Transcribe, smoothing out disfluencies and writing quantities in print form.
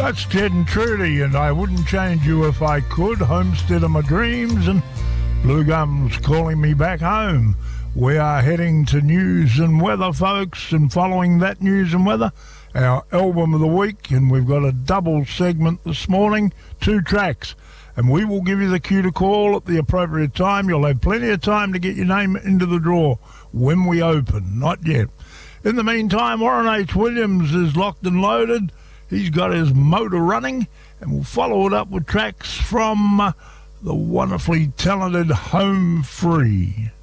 That's Ted and Trudy, and I wouldn't change you if I could. Homestead of my dreams, and Blue Gum's calling me back home. We are heading to news and weather, folks, and following that news and weather, our album of the week, and we've got a double segment this morning, 2 tracks, and we will give you the cue to call at the appropriate time. You'll have plenty of time to get your name into the draw when we open, not yet. In the meantime, Warren H. Williams is locked and loaded. He's got his motor running, and we'll follow it up with tracks from the wonderfully talented Home Free.